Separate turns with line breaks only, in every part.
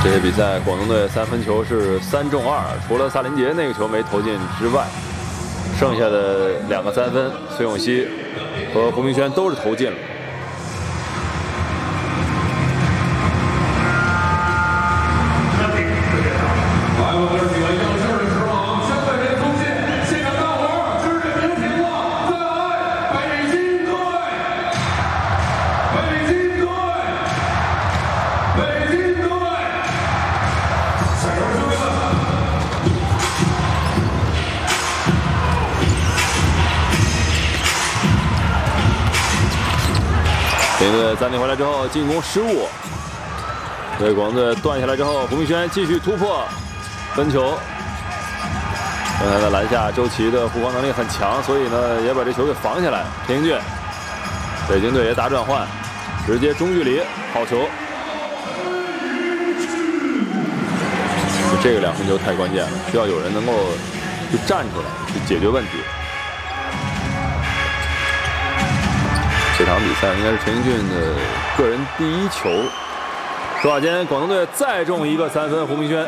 这些比赛，广东队3分球是3中2，除了萨林杰那个球没投进之外，剩下的2个3分，孙永熙和胡明轩都是投进了。 北京队暂停回来之后，进攻失误，对广东队断下来之后，胡明轩继续突破分球。刚才的篮下，周琦的护框能力很强，所以呢也把这球给防下来。田英俊，北京队也打转换，直接中距离，好球。这个2分球太关键了，需要有人能够去站出来去解决问题。 这场比赛应该是陈英俊的个人第1球。说话间，广东队再中一个3分，胡明轩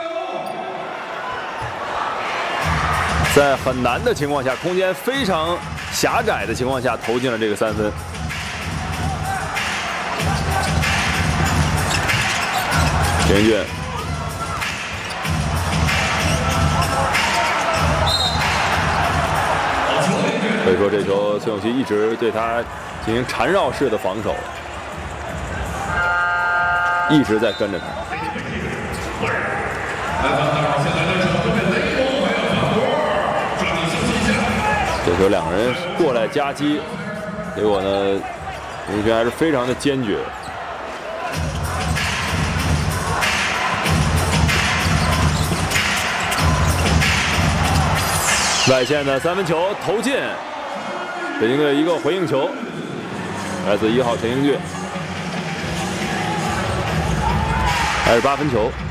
在很难的情况下，空间非常狭窄的情况下投进了这个3分。陈英俊。 所以说，这球孙永熙一直对他进行缠绕式的防守，一直在跟着他。这球2个人过来夹击，结果呢，胡明轩还是非常的坚决。 外线的3分球投进，北京队一个回应球，来自1号陈英俊，28分球。